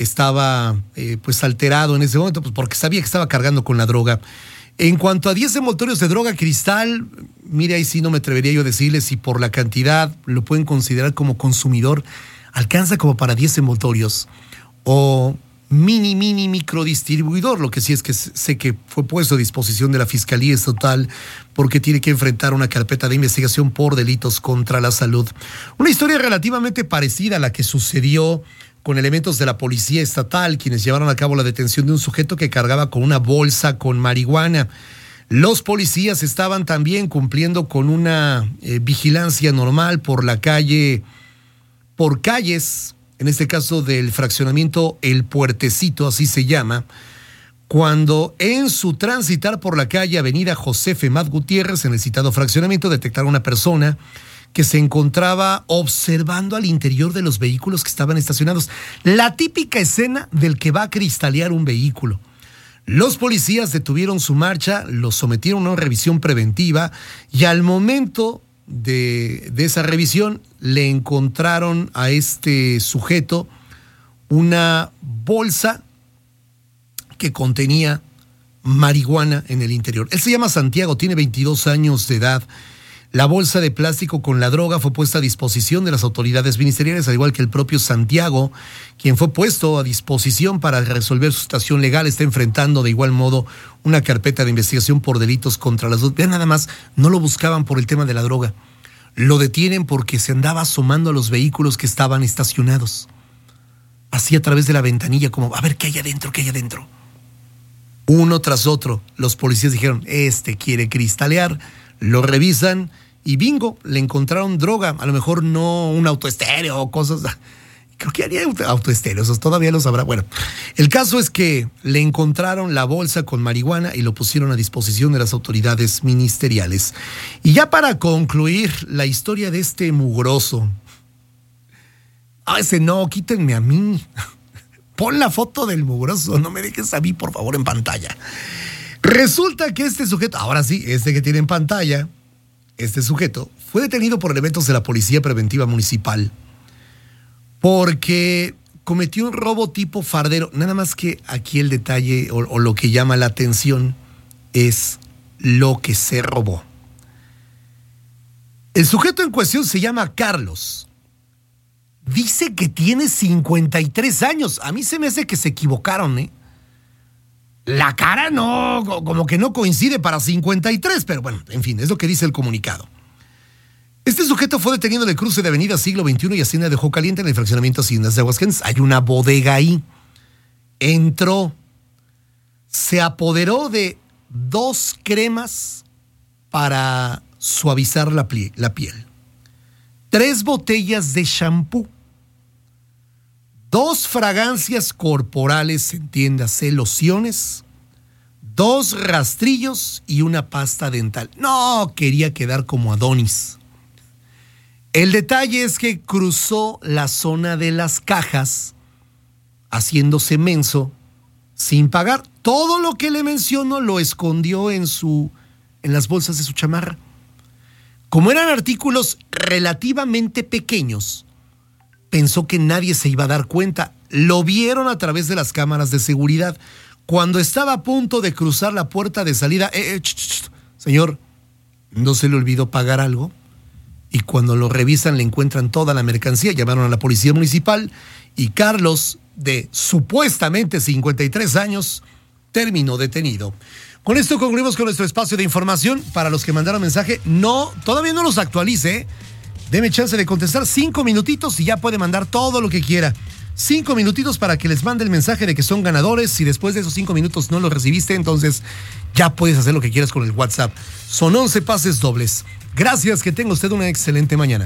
estaba pues alterado en ese momento, pues porque sabía que estaba cargando con la droga. En cuanto a 10 envoltorios de droga cristal, mire, ahí sí no me atrevería yo a decirle si por la cantidad lo pueden considerar como consumidor, alcanza como para 10 envoltorios, o micro distribuidor. Lo que sí es que sé que fue puesto a disposición de la Fiscalía Estatal porque tiene que enfrentar una carpeta de investigación por delitos contra la salud. Una historia relativamente parecida a la que sucedió con elementos de la Policía Estatal, quienes llevaron a cabo la detención de un sujeto que cargaba con una bolsa con marihuana. Los policías estaban también cumpliendo con una vigilancia normal por la calle, por calles, en este caso del fraccionamiento El Puertecito, así se llama, cuando en su transitar por la calle Avenida José Femat Gutiérrez, en el citado fraccionamiento, detectaron a una persona que se encontraba observando al interior de los vehículos que estaban estacionados. La típica escena del que va a cristalear un vehículo. Los policías detuvieron su marcha, los sometieron a una revisión preventiva y al momento de esa revisión le encontraron a este sujeto una bolsa que contenía marihuana en el interior. Él se llama Santiago, tiene 22 años de edad. La bolsa de plástico con la droga fue puesta a disposición de las autoridades ministeriales, al igual que el propio Santiago, quien fue puesto a disposición para resolver su situación legal. Está enfrentando de igual modo una carpeta de investigación por delitos contra la salud. Vean nada más, no lo buscaban por el tema de la droga. Lo detienen porque se andaba asomando a los vehículos que estaban estacionados. Así a través de la ventanilla, como, a ver, ¿qué hay adentro? ¿Qué hay adentro? Uno tras otro, los policías dijeron, este quiere cristalear. Lo revisan y bingo, le encontraron droga. A lo mejor no un autoestéreo o cosas. Creo que haría autoestéreos, todavía lo sabrá. Bueno, el caso es que le encontraron la bolsa con marihuana y lo pusieron a disposición de las autoridades ministeriales. Y ya para concluir la historia de este mugroso. Ese no, quítenme a mí. Pon la foto del mugroso, no me dejes a mí, por favor, en pantalla. Resulta que este sujeto, ahora sí, este que tiene en pantalla, este sujeto fue detenido por elementos de la Policía Preventiva Municipal porque cometió un robo tipo fardero. Nada más que aquí el detalle o lo que llama la atención es lo que se robó. El sujeto en cuestión se llama Carlos. Dice que tiene 53 años. A mí se me hace que se equivocaron, ¿eh? La cara no, como que no coincide para 53, pero bueno, en fin, es lo que dice el comunicado. Este sujeto fue detenido en el cruce de Avenida Siglo XXI y Hacienda de Ojo Caliente en el fraccionamiento Haciendas de Aguascalientes. Hay una bodega ahí. Entró, se apoderó de 2 cremas para suavizar la piel, 3 botellas de shampoo, 2 fragancias corporales, entiéndase, lociones, 2 rastrillos y una pasta dental. No quería quedar como Adonis. El detalle es que cruzó la zona de las cajas haciéndose menso sin pagar. Todo lo que le menciono lo escondió en las bolsas de su chamarra. Como eran artículos relativamente pequeños, pensó que nadie se iba a dar cuenta. Lo vieron a través de las cámaras de seguridad. Cuando estaba a punto de cruzar la puerta de salida, señor, ¿no se le olvidó pagar algo? Y cuando lo revisan le encuentran toda la mercancía. Llamaron a la policía municipal y Carlos, de supuestamente 53 años, terminó detenido. Con esto concluimos con nuestro espacio de información. Para los que mandaron mensaje, todavía no los actualice, Deme chance de contestar 5 minutitos y ya puede mandar todo lo que quiera. 5 minutitos para que les mande el mensaje de que son ganadores. Si después de esos 5 minutos no lo recibiste, entonces ya puedes hacer lo que quieras con el WhatsApp. Son 11 pases dobles. Gracias, que tenga usted una excelente mañana.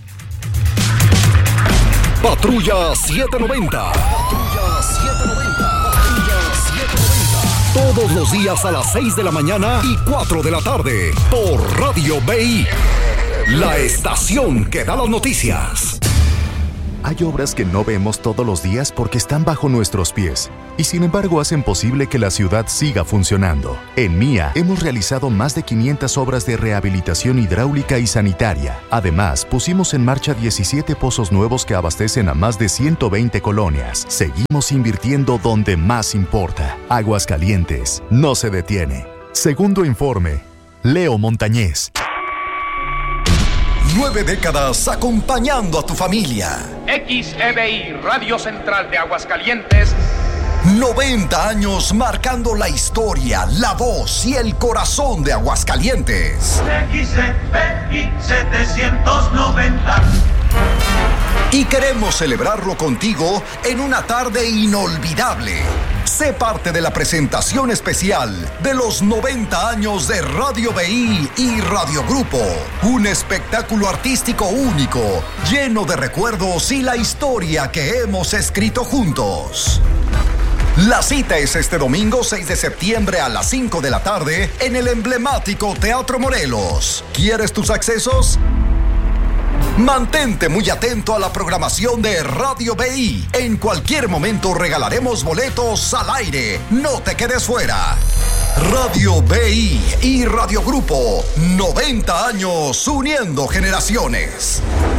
Patrulla 790. Patrulla 790. Patrulla 790. Todos los días a las 6 de la mañana y 4 de la tarde por Radio BI. La estación que da las noticias. Hay obras que no vemos todos los días porque están bajo nuestros pies y sin embargo hacen posible que la ciudad siga funcionando. En MIA hemos realizado más de 500 obras de rehabilitación hidráulica y sanitaria. Además, pusimos en marcha 17 pozos nuevos que abastecen a más de 120 colonias. Seguimos invirtiendo donde más importa. Aguascalientes no se detiene. Segundo informe, Leo Montañez. 9 décadas acompañando a tu familia. XEBI, Radio Central de Aguascalientes. 90 años marcando la historia, la voz y el corazón de Aguascalientes. XEBI 790. Y queremos celebrarlo contigo en una tarde inolvidable. Sé parte de la presentación especial de los 90 años de Radio BI y Radio Grupo. Un espectáculo artístico único, lleno de recuerdos y la historia que hemos escrito juntos. La cita es este domingo 6 de septiembre a las 5 de la tarde en el emblemático Teatro Morelos. ¿Quieres tus accesos? Mantente muy atento a la programación de Radio BI. En cualquier momento regalaremos boletos al aire. No te quedes fuera. Radio BI y Radio Grupo, 90 años uniendo generaciones.